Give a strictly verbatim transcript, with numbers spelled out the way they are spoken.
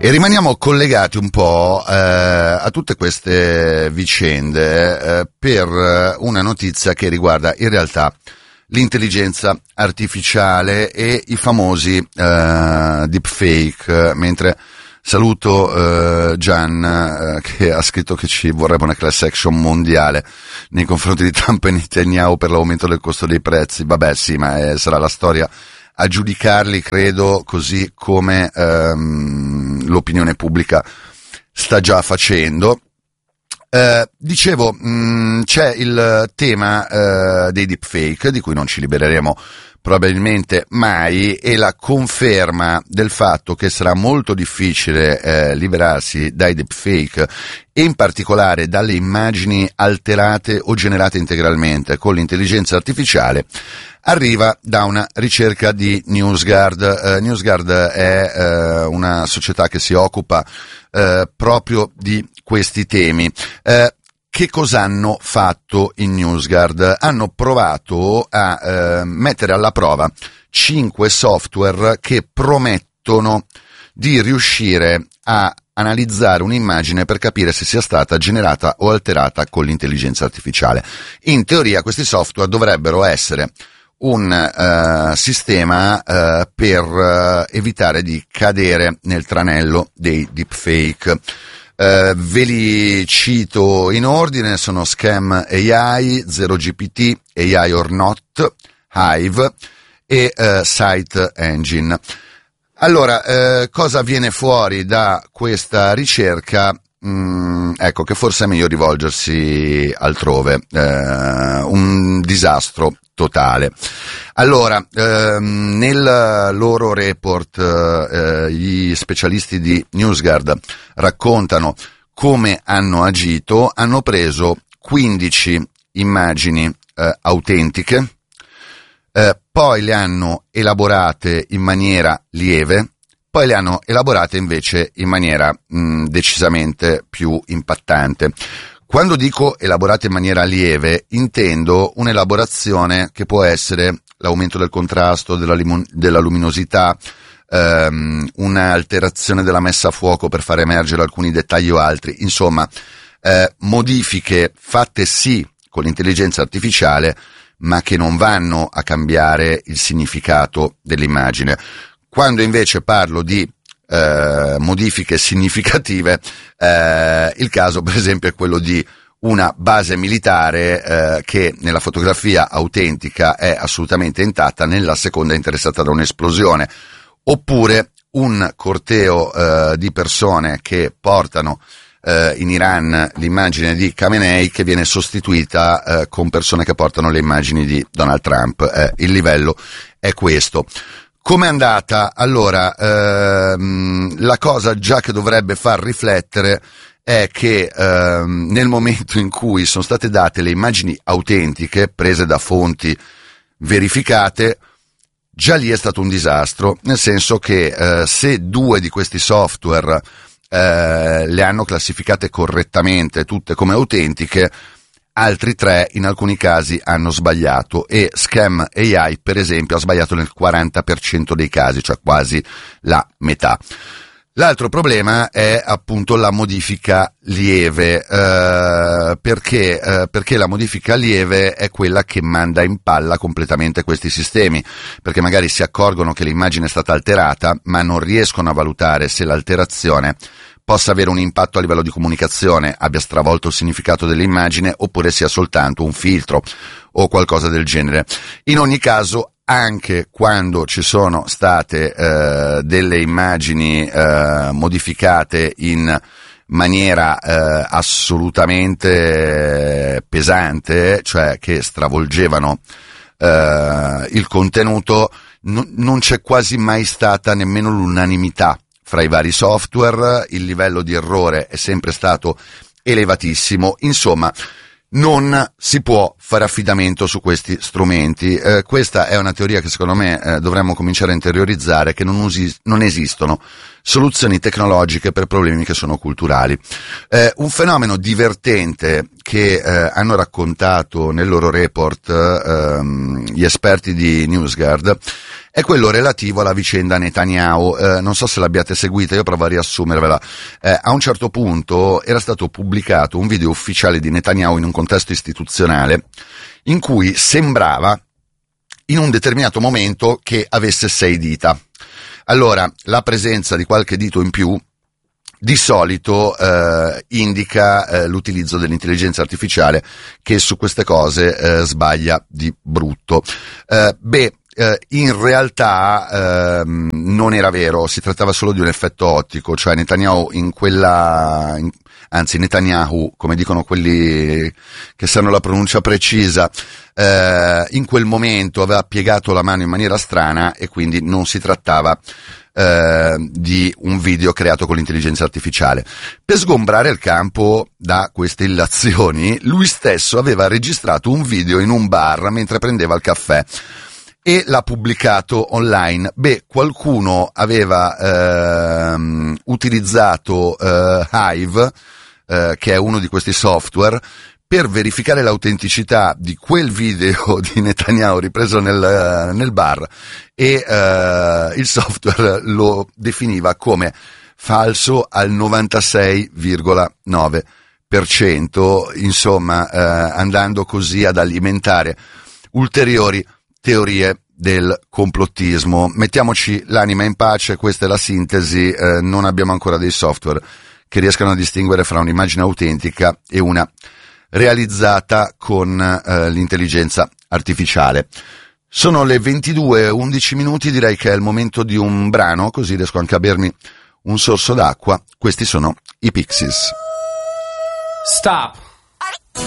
E rimaniamo collegati un po' eh, a tutte queste vicende eh, per una notizia che riguarda in realtà l'intelligenza artificiale e i famosi eh, deepfake, mentre saluto eh, Gian eh, che ha scritto che ci vorrebbe una class action mondiale nei confronti di Trump e Netanyahu per l'aumento del costo dei prezzi. Vabbè sì, ma eh, sarà la storia a giudicarli, credo, così come ehm, l'opinione pubblica sta già facendo. Eh, dicevo, mh, c'è il tema eh, dei deepfake, di cui non ci libereremo probabilmente mai, e la conferma del fatto che sarà molto difficile eh, liberarsi dai deepfake e in particolare dalle immagini alterate o generate integralmente con l'intelligenza artificiale arriva da una ricerca di NewsGuard. Eh, NewsGuard è eh, una società che si occupa eh, proprio di questi temi. Eh, Che cosa hanno fatto in NewsGuard? Hanno provato a eh, mettere alla prova cinque software che promettono di riuscire a analizzare un'immagine per capire se sia stata generata o alterata con l'intelligenza artificiale. In teoria questi software dovrebbero essere un uh, sistema uh, per uh, evitare di cadere nel tranello dei deepfake. Uh, ve li cito in ordine: sono Scam A I, Zero G P T, A I or Not, Hive e uh, Site Engine. Allora, uh, cosa viene fuori da questa ricerca? Mm, ecco che forse è meglio rivolgersi altrove. Uh, un disastro totale. Allora, ehm, nel loro report eh, gli specialisti di NewsGuard raccontano come hanno agito. Hanno preso quindici immagini eh, autentiche, eh, poi le hanno elaborate in maniera lieve, poi le hanno elaborate invece in maniera mh, decisamente più impattante. Quando dico elaborate in maniera lieve, intendo un'elaborazione che può essere l'aumento del contrasto, della, limu- della luminosità, ehm, un'alterazione della messa a fuoco per far emergere alcuni dettagli o altri, insomma, eh, modifiche fatte sì con l'intelligenza artificiale, ma che non vanno a cambiare il significato dell'immagine. Quando invece parlo di Eh, modifiche significative, eh, il caso per esempio è quello di una base militare eh, che nella fotografia autentica è assolutamente intatta, nella seconda è interessata da un'esplosione, oppure un corteo eh, di persone che portano eh, in Iran l'immagine di Khamenei che viene sostituita eh, con persone che portano le immagini di Donald Trump. Eh, il livello è questo. Com'è andata? Allora, ehm, la cosa già che dovrebbe far riflettere è che ehm, nel momento in cui sono state date le immagini autentiche, prese da fonti verificate, già lì è stato un disastro, nel senso che eh, se due di questi software eh, le hanno classificate correttamente, tutte come autentiche, altri tre in alcuni casi hanno sbagliato, e Scam A I per esempio ha sbagliato nel quaranta per cento dei casi, cioè quasi la metà. L'altro problema è appunto la modifica lieve, eh, perché, eh, perché la modifica lieve è quella che manda in palla completamente questi sistemi, perché magari si accorgono che l'immagine è stata alterata, ma non riescono a valutare se l'alterazione possa avere un impatto a livello di comunicazione, abbia stravolto il significato dell'immagine, oppure sia soltanto un filtro o qualcosa del genere. In ogni caso, anche quando ci sono state eh, delle immagini eh, modificate in maniera eh, assolutamente pesante, cioè che stravolgevano eh, il contenuto, n- non c'è quasi mai stata nemmeno l'unanimità fra i vari software, il livello di errore è sempre stato elevatissimo, insomma non si può fare affidamento su questi strumenti. Eh, questa è una teoria che secondo me eh, dovremmo cominciare a interiorizzare, che non, usi, non esistono soluzioni tecnologiche per problemi che sono culturali. Eh, un fenomeno divertente che eh, hanno raccontato nel loro report ehm, gli esperti di NewsGuard è quello relativo alla vicenda Netanyahu. Eh, non so se l'abbiate seguita, io provo a riassumervela. Eh, a un certo punto era stato pubblicato un video ufficiale di Netanyahu in un contesto istituzionale in cui sembrava in un determinato momento che avesse sei dita. Allora, la presenza di qualche dito in più di solito eh, indica eh, l'utilizzo dell'intelligenza artificiale, che su queste cose eh, sbaglia di brutto. Eh, beh, eh, in realtà eh, non era vero, si trattava solo di un effetto ottico, cioè Netanyahu in quella... In, anzi Netanyahu, come dicono quelli che sanno la pronuncia precisa, eh, in quel momento aveva piegato la mano in maniera strana e quindi non si trattava eh, di un video creato con l'intelligenza artificiale. Per sgombrare il campo da queste illazioni, lui stesso aveva registrato un video in un bar mentre prendeva il caffè e l'ha pubblicato online. Beh, qualcuno aveva ehm, utilizzato eh, Hive, eh, che è uno di questi software, per verificare l'autenticità di quel video di Netanyahu ripreso nel, nel bar, e eh, il software lo definiva come falso al novantasei virgola nove per cento, insomma eh, andando così ad alimentare ulteriori teorie del complottismo. Mettiamoci l'anima in pace, questa è la sintesi. Eh, non abbiamo ancora dei software che riescano a distinguere fra un'immagine autentica e una realizzata con eh, l'intelligenza artificiale. Sono le ventidue e undici minuti, direi che è il momento di un brano, così riesco anche a bermi un sorso d'acqua. Questi sono i Pixies. Stop.